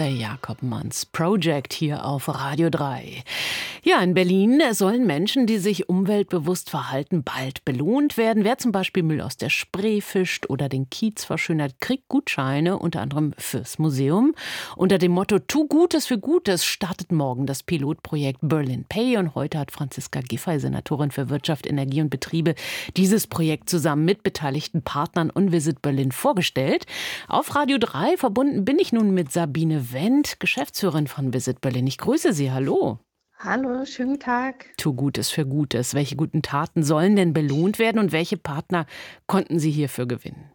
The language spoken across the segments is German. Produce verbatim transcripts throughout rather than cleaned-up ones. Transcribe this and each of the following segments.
Jakob Manns Project hier auf Radio drei. Ja, in Berlin sollen Menschen, die sich umweltbewusst verhalten, bald belohnt werden. Wer zum Beispiel Müll aus der Spree fischt oder den Kiez verschönert, kriegt Gutscheine, unter anderem fürs Museum. Unter dem Motto Tu Gutes für Gutes startet morgen das Pilotprojekt Berlin Pay. Und heute hat Franziska Giffey, Senatorin für Wirtschaft, Energie und Betriebe, dieses Projekt zusammen mit beteiligten Partnern und Visit Berlin vorgestellt. Auf Radio drei verbunden bin ich nun mit Sabine Wendt, Geschäftsführerin von Visit Berlin. Ich grüße Sie, hallo. Hallo, schönen Tag. Tu Gutes für Gutes. Welche guten Taten sollen denn belohnt werden und welche Partner konnten Sie hierfür gewinnen?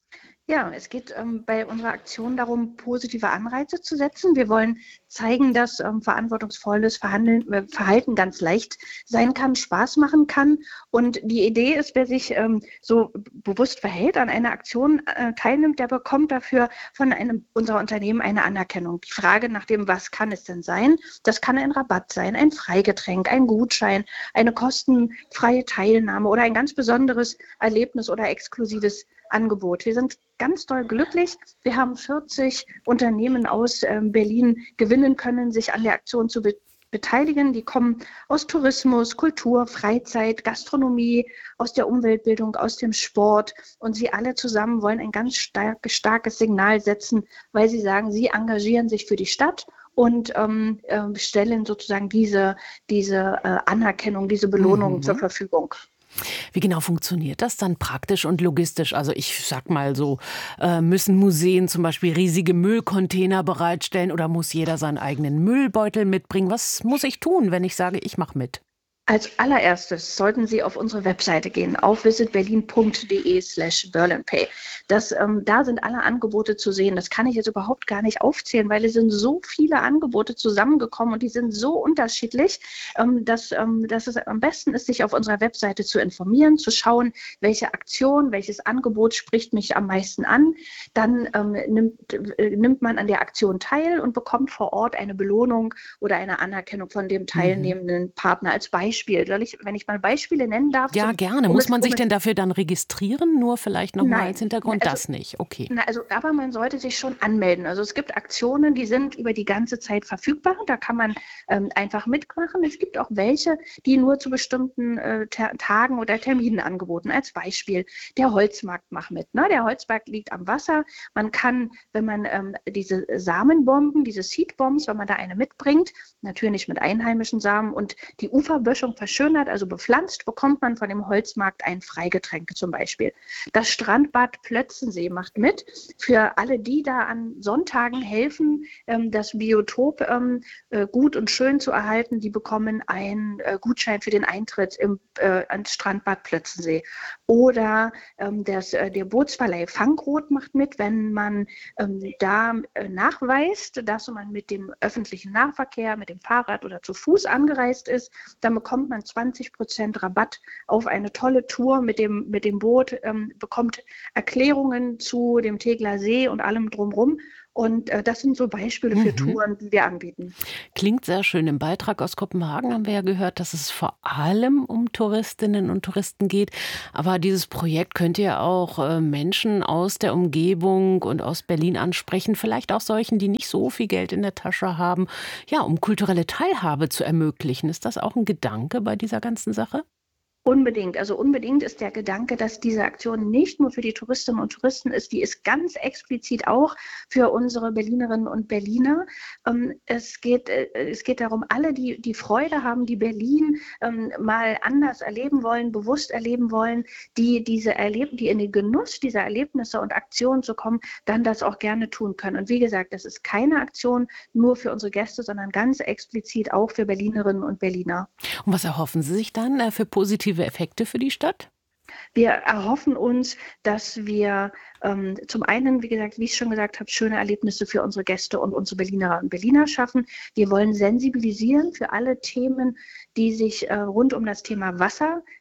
Ja, es geht ähm, bei unserer Aktion darum, positive Anreize zu setzen. Wir wollen zeigen, dass ähm, verantwortungsvolles Verhandeln, äh, Verhalten ganz leicht sein kann, Spaß machen kann. Und die Idee ist, wer sich ähm, so bewusst verhält, an einer Aktion äh, teilnimmt, der bekommt dafür von einem unserer Unternehmen eine Anerkennung. Die Frage nach dem, was kann es denn sein? Das kann ein Rabatt sein, ein Freigetränk, ein Gutschein, eine kostenfreie Teilnahme oder ein ganz besonderes Erlebnis oder exklusives Angebot. Wir sind ganz doll glücklich. Wir haben vierzig Unternehmen aus äh, Berlin gewinnen können, sich an der Aktion zu be- beteiligen. Die kommen aus Tourismus, Kultur, Freizeit, Gastronomie, aus der Umweltbildung, aus dem Sport. Und sie alle zusammen wollen ein ganz stark, starkes Signal setzen, weil sie sagen, sie engagieren sich für die Stadt und ähm, äh, stellen sozusagen diese, diese äh, Anerkennung, diese Belohnung Mhm. zur Verfügung. Wie genau funktioniert das dann praktisch und logistisch? Also ich sag mal so, äh, müssen Museen zum Beispiel riesige Müllcontainer bereitstellen oder muss jeder seinen eigenen Müllbeutel mitbringen? Was muss ich tun, wenn ich sage, ich mache mit? Als allererstes sollten Sie auf unsere Webseite gehen, auf visitberlin.de slash berlinpay. Das, ähm, da sind alle Angebote zu sehen. Das kann ich jetzt überhaupt gar nicht aufzählen, weil es sind so viele Angebote zusammengekommen und die sind so unterschiedlich, ähm, dass, ähm, dass es am besten ist, sich auf unserer Webseite zu informieren, zu schauen, welche Aktion, welches Angebot spricht mich am meisten an. Dann ähm, nimmt, äh, nimmt man an der Aktion teil und bekommt vor Ort eine Belohnung oder eine Anerkennung von dem teilnehmenden Partner als Beispiel. Soll ich, wenn ich mal Beispiele nennen darf? Ja, zum, gerne. um Muss es, man um sich es, denn dafür dann registrieren? Nur vielleicht noch mal als Hintergrund, also, das nicht. Okay. Na, also, aber man sollte sich schon anmelden. Also es gibt Aktionen, die sind über die ganze Zeit verfügbar. Da kann man ähm, einfach mitmachen. Es gibt auch welche, die nur zu bestimmten äh, ter- Tagen oder Terminen angeboten. Als Beispiel der Holzmarkt macht mit. Ne? Der Holzmarkt liegt am Wasser. Man kann, wenn man ähm, diese Samenbomben, diese Seedbombs, wenn man da eine mitbringt, natürlich mit einheimischen Samen und die Uferböschung verschönert, also bepflanzt, bekommt man von dem Holzmarkt ein Freigetränk zum Beispiel. Das Strandbad Plötzensee macht mit. Für alle, die da an Sonntagen helfen, ähm, das Biotop ähm, äh, gut und schön zu erhalten, die bekommen einen äh, Gutschein für den Eintritt im, äh, ans Strandbad Plötzensee. Oder ähm, das, äh, der Bootsverleih Fangrot macht mit, wenn man ähm, da äh, nachweist, dass man mit dem öffentlichen Nahverkehr, mit dem Fahrrad oder zu Fuß angereist ist, dann bekommt man zwanzig Prozent Rabatt auf eine tolle Tour mit dem, mit dem Boot, ähm, bekommt Erklärungen zu dem Tegler See und allem drumherum. Und äh, das sind so Beispiele für Mhm. Touren, die wir anbieten. Klingt sehr schön. Im Beitrag aus Kopenhagen haben wir ja gehört, dass es vor allem um Touristinnen und Touristen geht. Aber dieses Projekt könnte ja auch äh, Menschen aus der Umgebung und aus Berlin ansprechen. Vielleicht auch solchen, die nicht so viel Geld in der Tasche haben. Ja, um kulturelle Teilhabe zu ermöglichen. Ist das auch ein Gedanke bei dieser ganzen Sache? Unbedingt. Also unbedingt ist der Gedanke, dass diese Aktion nicht nur für die Touristinnen und Touristen ist, die ist ganz explizit auch für unsere Berlinerinnen und Berliner. Ähm, es geht, äh, es geht darum, alle, die, die Freude haben, die Berlin ähm, mal anders erleben wollen, bewusst erleben wollen, die diese erleben, die in den Genuss dieser Erlebnisse und Aktionen zu kommen, dann das auch gerne tun können. Und wie gesagt, das ist keine Aktion nur für unsere Gäste, sondern ganz explizit auch für Berlinerinnen und Berliner. Und was erhoffen Sie sich dann äh, für positive Effekte für die Stadt? Wir erhoffen uns, dass wir ähm, zum einen, wie gesagt, wie ich schon gesagt habe, schöne Erlebnisse für unsere Gäste und unsere Berlinerinnen und Berliner schaffen. Wir wollen sensibilisieren für alle Themen, die sich äh, rund um das Thema Wasser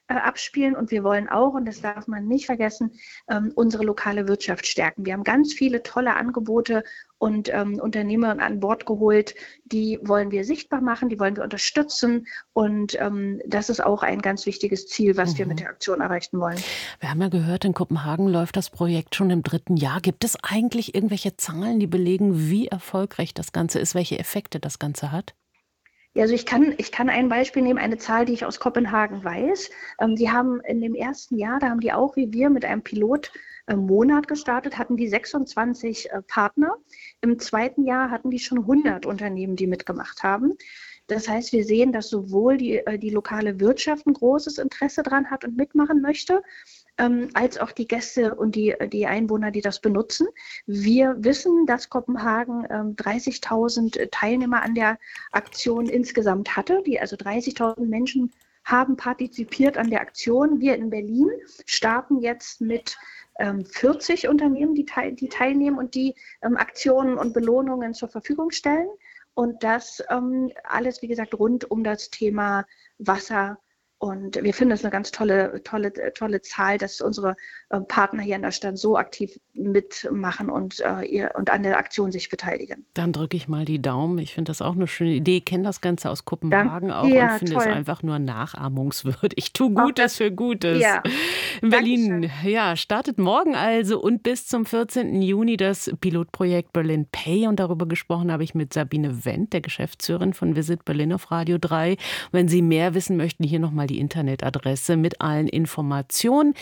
äh, abspielen und wir wollen auch, und das darf man nicht vergessen, ähm, unsere lokale Wirtschaft stärken. Wir haben ganz viele tolle Angebote und ähm, Unternehmer an Bord geholt, die wollen wir sichtbar machen, die wollen wir unterstützen und ähm, das ist auch ein ganz wichtiges Ziel, was mhm. wir mit der Aktion erreichen wollen. Wir haben ja gehört, in Kopenhagen läuft das Projekt schon im dritten Jahr. Gibt es eigentlich irgendwelche Zahlen, die belegen, wie erfolgreich das Ganze ist, welche Effekte das Ganze hat? Ja, also ich kann, ich kann ein Beispiel nehmen, eine Zahl, die ich aus Kopenhagen weiß. Ähm, die haben in dem ersten Jahr, da haben die auch wie wir mit einem Pilotmonat gestartet, hatten die sechsundzwanzig äh, Partner. Im zweiten Jahr hatten die schon hundert Unternehmen, die mitgemacht haben. Das heißt, wir sehen, dass sowohl die, äh, die lokale Wirtschaft ein großes Interesse dran hat und mitmachen möchte, ähm, als auch die Gäste und die, die Einwohner, die das benutzen. Wir wissen, dass Kopenhagen ähm, dreißigtausend Teilnehmer an der Aktion insgesamt hatte. Die, also dreißigtausend Menschen haben partizipiert an der Aktion. Wir in Berlin starten jetzt mit ähm, vierzig Unternehmen, die, teil, die teilnehmen und die ähm, Aktionen und Belohnungen zur Verfügung stellen. Und das ähm, alles, wie gesagt, rund um das Thema Wasser. Und wir finden das eine ganz tolle, tolle, tolle Zahl, dass unsere äh, Partner hier in der Stadt so aktiv mitmachen und, äh, ihr, und an der Aktion sich beteiligen. Dann drücke ich mal die Daumen. Ich finde das auch eine schöne Idee. Ich kenne das Ganze aus Kopenhagen Dank, auch ja, und finde toll. es einfach nur nachahmungswürdig. Ich tue Gutes das, für Gutes. Ja. In Berlin, Dankeschön. ja, startet morgen also und bis zum vierzehnten Juni das Pilotprojekt Berlin Pay. Und darüber gesprochen habe ich mit Sabine Wendt, der Geschäftsführerin von Visit Berlin auf Radio drei. Wenn Sie mehr wissen möchten, hier nochmal die Internetadresse mit allen Informationen: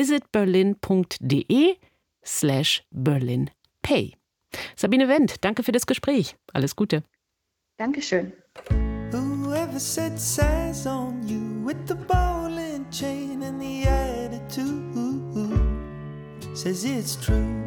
visitberlin.de slash Berlin Pay. Sabine Wendt, danke für das Gespräch. Alles Gute. Dankeschön. Whoever set size on you with the ball and chain and the attitude says it's true.